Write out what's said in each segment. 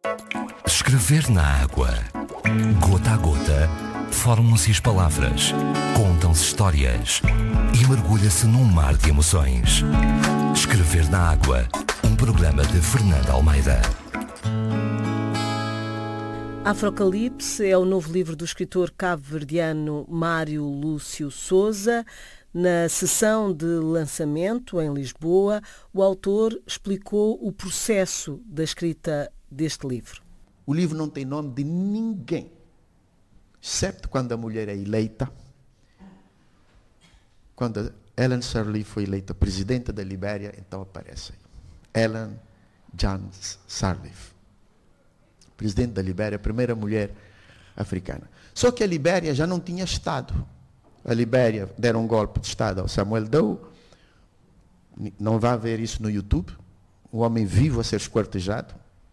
Escrever na água. Gota a gota, formam-se as palavras, contam-se histórias e mergulha-se num mar de emoções. Escrever na água, um programa de Fernanda Almeida. Afrocalipse é o novo livro do escritor cabo-verdiano Mário Lúcio Souza. Na sessão de lançamento em Lisboa, o autor explicou o processo da escrita deste livro. O livro não tem nome de ninguém, exceto quando a mulher é eleita. Quando Ellen Sirleaf foi eleita presidenta da Libéria, então aparece Ellen Jones Sirleaf, presidente da Libéria, a primeira mulher africana. Só que a Libéria já não tinha Estado. A Libéria deram um golpe de Estado ao Samuel Doe. Não vai ver isso no YouTube. Um homem vivo a ser esquartejado.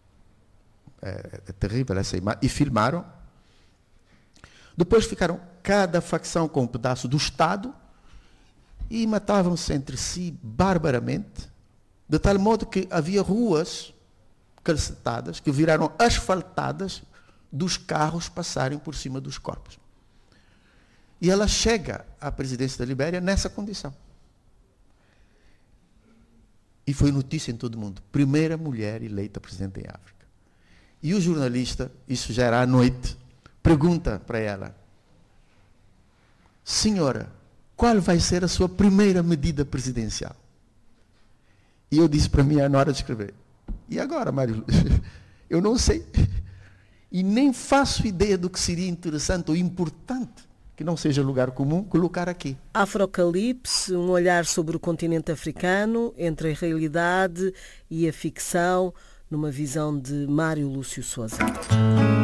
É terrível essa imagem. E filmaram. Depois ficaram cada facção com um pedaço do Estado e matavam-se entre si barbaramente, de tal modo que havia ruas calcetadas que viraram asfaltadas dos carros passarem por cima dos corpos. E ela chega à presidência da Libéria nessa condição. E foi notícia em todo o mundo. Primeira mulher eleita presidente em África. E o jornalista, isso já era à noite, pergunta para ela: senhora, qual vai ser a sua primeira medida presidencial? E eu disse para mim na hora de escrever: e agora, Mário? Eu não sei. E nem faço ideia do que seria interessante ou importante, que não seja lugar comum, colocar aqui. Afrocalipse, um olhar sobre o continente africano, entre a realidade e a ficção, numa visão de Mário Lúcio Souza.